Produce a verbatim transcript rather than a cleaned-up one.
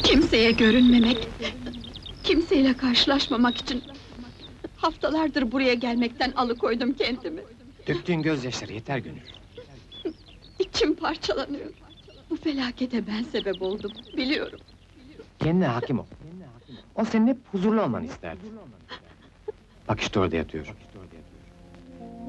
Kimseye görünmemek, kimseyle karşılaşmamak için haftalardır buraya gelmekten alıkoydum kendimi. Döktüğün gözyaşları yeter Gönül. İçim parçalanıyor. Bu felakete ben sebep oldum, biliyorum. Kendine hakim ol. O senin hep huzurlu olmanı isterdi. Bak işte orada yatıyor.